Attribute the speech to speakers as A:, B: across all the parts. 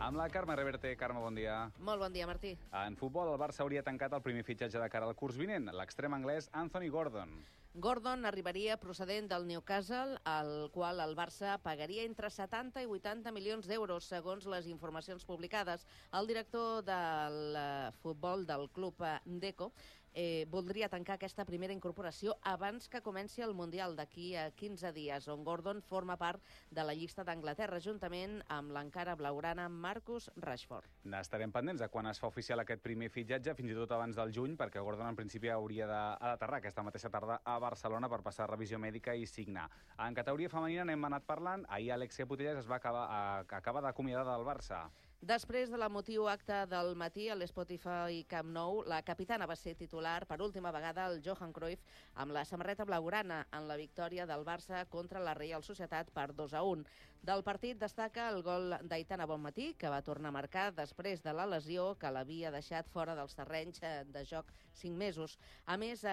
A: Amb la Carme Reverte. Carme, bon dia.
B: Molt bon dia, Martí.
A: En futbol, el Barça hauria tancat el primer fitxatge de cara al curs vinent, l'extrem anglès Anthony Gordon.
B: Gordon arribaria procedent del Newcastle, al qual el Barça pagaria entre 70 i 80 milions d'euros, segons les informacions publicades. El director del futbol del club Deco voldria tancar aquesta primera incorporació abans que comenci el Mundial d'aquí a 15 dies, on Gordon forma part de la llista d'Anglaterra, juntament amb l'encara blaugrana Marcus Rashford.
A: N'estarem pendents de quan es fa oficial aquest primer fitxatge, fins i tot abans del juny, perquè Gordon en principi hauria d'aterrar aquesta mateixa tarda a Barcelona per passar revisió mèdica i signar. En categoria femenina n'hem anat parlant. Ahir Alexia Putellas acaba d'acomiadar del Barça.
B: Després de l'emotiu acte del matí a l'Spotify Camp Nou, la capitana va ser titular per última vegada el Johan Cruyff amb la samarreta blaugrana en la victòria del Barça contra la Reial Societat per 2-1. Del partit destaca el gol d'Aitana Bonmatí, que va tornar a marcar després de la lesió que l'havia deixat fora dels terrenys de joc 5 mesos. A més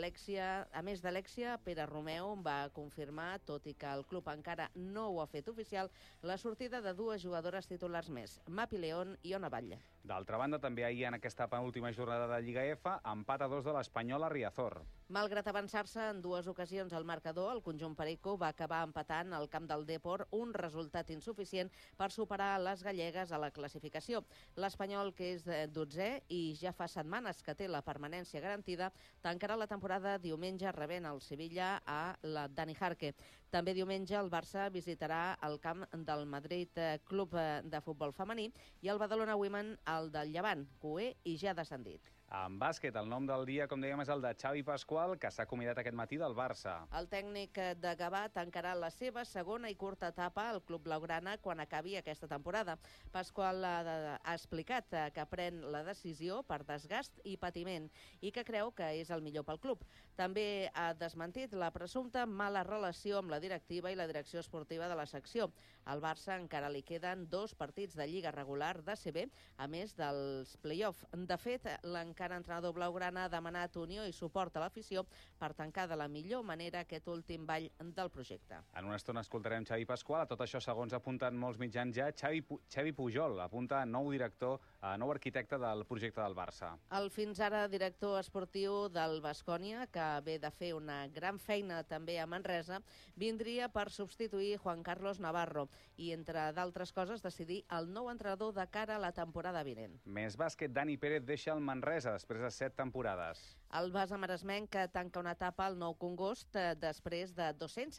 B: d'Alexia, Pere Romeu va confirmar, tot i que el club encara no ho ha fet oficial, la sortida de dues jugadores titulars més, Mapi León i Ona Batlle.
A: D'altra banda, també ahir en aquesta penúltima jornada de Lliga F, empat a 2 de l'Espanyol a Riazor.
B: Malgrat avançar-se en dues ocasions al marcador, el conjunt perico va acabar empatant al camp del Depor, un resultat insuficient per superar les gallegues a la classificació. L'Espanyol, que és 12è i ja fa setmanes que té la permanència garantida, tancarà la temporada diumenge rebent el Sevilla a la Dani Jarque. També diumenge el Barça visitarà el camp del Madrid Club de Futbol Femení i el Badalona Women al del Llevant, cué i ja descendit.
A: En bàsquet, el nom del dia, com dèiem, és el de Xavi Pascual, que s'ha acomiadat aquest matí del Barça.
B: El tècnic de Gavà tancarà la seva segona i curta etapa al club blaugrana quan acabi aquesta temporada. Pascual ha explicat que pren la decisió per desgast i patiment i que creu que és el millor pel club. També ha desmentit la presumpta mala relació amb la directiva i la direcció esportiva de la secció. Al Barça encara li queden 2 partits de lliga regular d'ACB, a més dels play-off. De fet, l'encara entrenador blaugrana ha demanat unió i suport a l'afició per tancar de la millor manera aquest últim ball del projecte.
A: En una estona escoltarem Xavi Pascual. A tot això, segons apunten molts mitjans ja, Xavi Pujol apunta nou director, nou arquitecte del projecte del Barça.
B: El fins ara director esportiu del Baskonia, que ve de fer una gran feina també a Manresa, vindria per substituir Juan Carlos Navarro i, entre d'altres coses, decidir el nou entrenador de cara a la temporada vinent.
A: Més bàsquet, Dani Pérez deixa el Manresa després de 7 temporades.
B: El base maresmenc que tanca una etapa al Nou Congost després de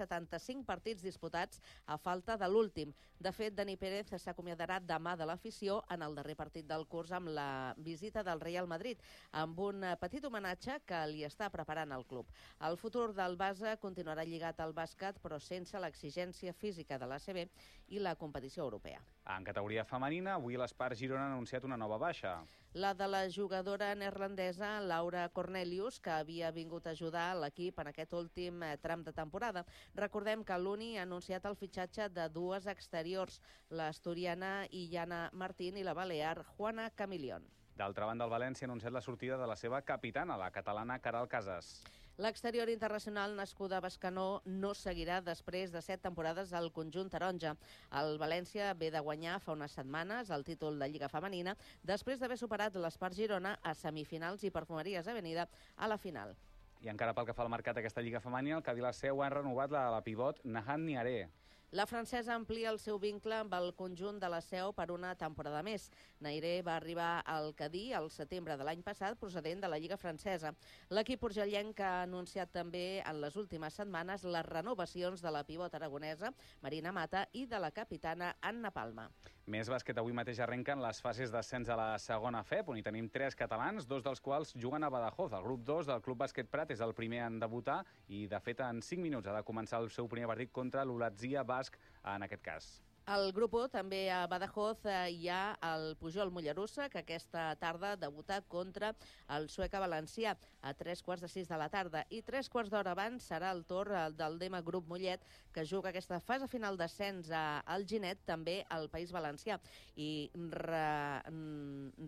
B: 275 partits disputats a falta de l'últim. De fet, Dani Pérez s'acomiadarà demà de l'afició en el darrer partit del curs amb la visita del Real Madrid, amb un petit homenatge que li està preparant el club. El futur del base continuarà lligat al bàsquet, però sense l'exigència física de l'ACB i la competició europea.
A: En categoria femenina, avui l'Espart Girona ha anunciat una nova baixa.
B: La de la jugadora neerlandesa Laura Cornelius, que havia vingut a ajudar l'equip en aquest últim tram de temporada. Recordem que l'Uni ha anunciat el fitxatge de dues exteriors, l'asturiana Illana Martín i la balear Juana Camilión.
A: D'altra banda, el València ha anunciat la sortida de la seva capitana, la catalana Caral Casas.
B: L'exterior internacional nascuda a Bescanó no seguirà després de 7 temporades al conjunt taronja. El València ve de guanyar fa unes setmanes el títol de Lliga Femenina després d'haver superat l'Espart Girona a semifinals i Perfumeries Avenida a la final.
A: I encara pel que fa al mercat d'aquesta Lliga Femenina, el Cadí la Seu ha renovat la pivot Nahan Niaré.
B: La francesa amplia el seu vincle amb el conjunt de la Seu per una temporada més. Nairé va arribar al Cadí al setembre de l'any passat, procedent de la Lliga francesa. L'equip urgellenc ha anunciat també en les últimes setmanes les renovacions de la pivot aragonesa Marina Mata i de la capitana Anna Palma.
A: Més bàsquet, avui mateix arrenquen les fases d'ascens a la segona FEP, on hi tenim 3 catalans, 2 dels quals juguen a Badajoz. El grup 2 del Club Bàsquet Prat és el primer en debutar i, de fet, en 5 minuts ha de començar el seu primer partit contra l'Ulatzia Basc, en aquest cas.
B: Al grup 1, també a Badajoz, hi ha el Pujol Mollerussa, que aquesta tarda debuta contra el Sueca Valencià a 3:45 de la tarda. I 3/4 abans serà el torn del Dema Grup Mollet, que juga aquesta fase final d'ascens al Ginet, també al País Valencià. I